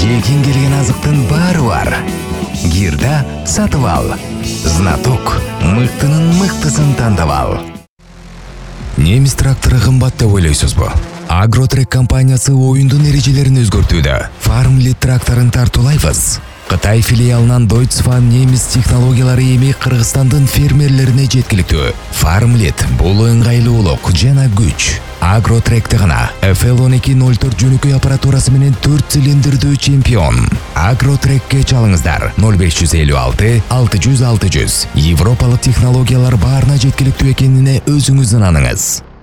жегин келген азыктын баары бар. Гирда сатып ал. Знаток мыктынын мыктысын тандап ал. Немис трактору кымбат деп ойлойсузбу? Агротрек компаниясы оюндун эрежелерин өзгөртүүдө. Farmlit тракторун тартуулайбыз. Кытай филиалынан Deutsche немис технологиялары эми Кыргызстандын фермерлерине жеткиликтүү. Farmlit бул ыңгайлуулук жана күч. Агротректе гана FL1204 жөнөкөй аппаратурасы менен 4 цилиндрдүү чемпион. Агротрекке чалыңыздар 0556 600 600. Европалык технологиялар баарына жеткиликтүү экенине өзүңүз ынаныңыз.